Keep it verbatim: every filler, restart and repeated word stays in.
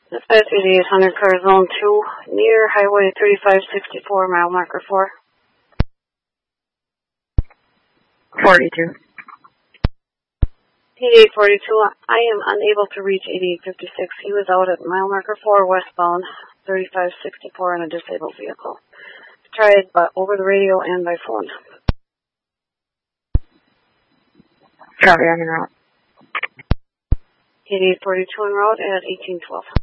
Dispatch eighty-eight hundred, car zone two, near Highway thirty-five sixty-four, mile marker four. forty-two. eighty-eight forty-two, I am unable to reach eighty-eight fifty-six. He was out at mile marker four, westbound, thirty-five sixty-four in a disabled vehicle. Tried by over the radio and by phone. Copy, I'm en route. eighty-eight forty-two en route at eighteen twelve.